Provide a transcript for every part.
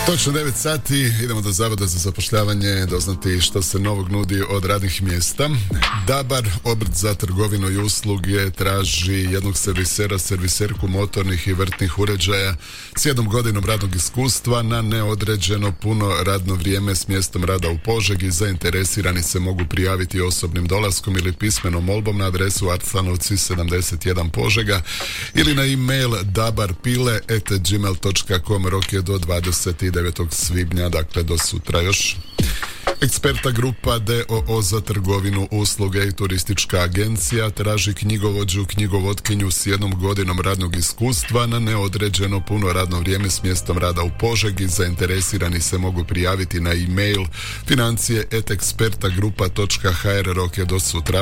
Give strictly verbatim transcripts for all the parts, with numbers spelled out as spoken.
Točno devet sati, idemo do Zavoda za zapošljavanje doznati što se novog nudi od radnih mjesta. Dabar, obrt za trgovinu i usluge, traži jednog servisera, serviserku motornih i vrtnih uređaja s jednom godinom radnog iskustva na neodređeno puno radno vrijeme s mjestom rada u Požegi. Zainteresirani se mogu prijaviti osobnim dolaskom ili pismenom molbom na adresu Arcanovci sedamdeset jedan Požega ili na e-mail dabarpile at gmail dot com. Rok je do dvadeset devetog svibnja, dakle do sutra još. Eksperta grupa d o o za trgovinu, usluge i turistička agencija traži knjigovođu, knjigovodkinju s jednom godinom radnog iskustva na neodređeno puno radno vrijeme s mjestom rada u Požegi. Zainteresirani se mogu prijaviti na e-mail financije at ekspertagrupa dot h r. Rok je do sutra.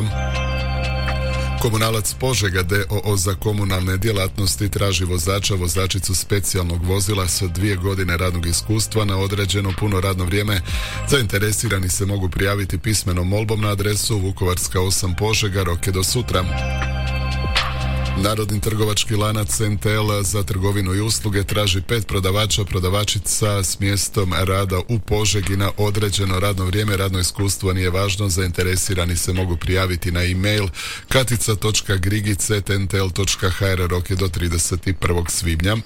Komunalac Požega d o o za komunalne djelatnosti traži vozača, vozačicu specijalnog vozila sa dvije godine radnog iskustva na određeno puno radno vrijeme. Zainteresirani se mogu prijaviti pismenom molbom na adresu Vukovarska osam Požega. Rok je do sutra. Narodni trgovački lanac en te el za trgovinu i usluge traži pet prodavača, prodavačica s mjestom rada u Požegi na određeno radno vrijeme. Radno iskustvo nije važno. Zainteresirani se mogu prijaviti na e-mail katica dot grigice at n t l dot h r. Rok je do trideset prvog svibnja.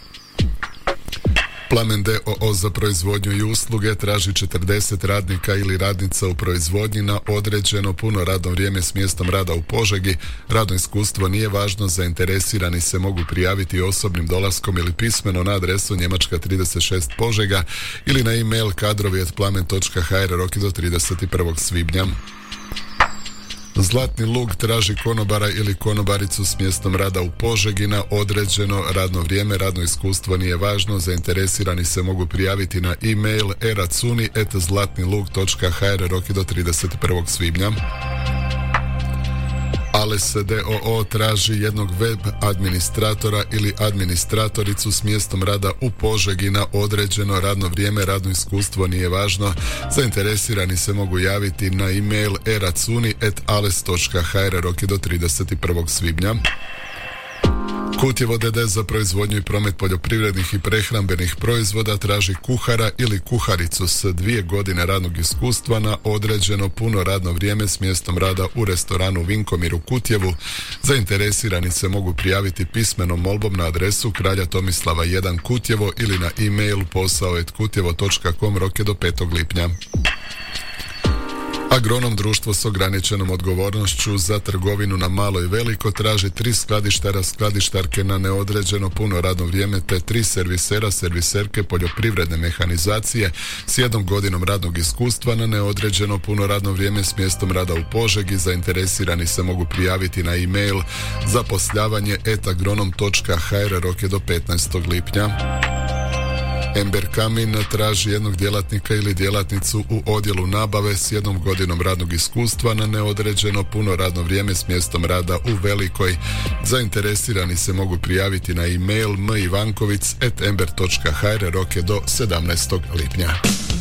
Plamen d o o za proizvodnju i usluge traži četrdeset radnika ili radnica u proizvodnji na određeno puno radno vrijeme s mjestom rada u Požegi. Radno iskustvo nije važno. Zainteresirani se mogu prijaviti osobnim dolaskom ili pismeno na adresu Njemačka trideset šest Požega ili na e-mail kadrovi at plamen dot h r. Rok je do trideset prvog svibnja. Zlatni lug traži konobara ili konobaricu s mjestom rada u Požegi na određeno radno vrijeme. Radno iskustvo nije važno. Zainteresirani se mogu prijaviti na e-mail eracuni at zlatni lug dot h r. Rok je do trideset prvog svibnja. Ales d o o traži jednog web administratora ili administratoricu s mjestom rada u Požegi na određeno radno vrijeme. Radno iskustvo nije važno. Zainteresirani se mogu javiti na e-mail eracuni at ales dot h r. Rok je do trideset prvog svibnja. Kutjevo d d za proizvodnju i promet poljoprivrednih i prehrambenih proizvoda traži kuhara ili kuharicu s dvije godine radnog iskustva na određeno puno radno vrijeme s mjestom rada u restoranu Vinkomir u Kutjevu. Zainteresirani se mogu prijaviti pismenom molbom na adresu Kralja Tomislava jedan Kutjevo ili na e-mail posao at kutjevo dot com. Rok je do petog lipnja. Agronom društvo s ograničenom odgovornošću za trgovinu na malo i veliko traži tri skladištara, skladištarke na neodređeno puno radno vrijeme te tri servisera, serviserke poljoprivredne mehanizacije s jednom godinom radnog iskustva na neodređeno puno radno vrijeme s mjestom rada u Požegi. Zainteresirani se mogu prijaviti na e-mail zapošljavanje at agronom dot h r. Rok je do petnaestog lipnja. Ember Kamin traži jednog djelatnika ili djelatnicu u odjelu nabave s jednom godinom radnog iskustva na neodređeno puno radno vrijeme s mjestom rada u Velikoj. Zainteresirani se mogu prijaviti na e-mail m ivankovic at ember dot h r. Rok je do sedamnaestog lipnja.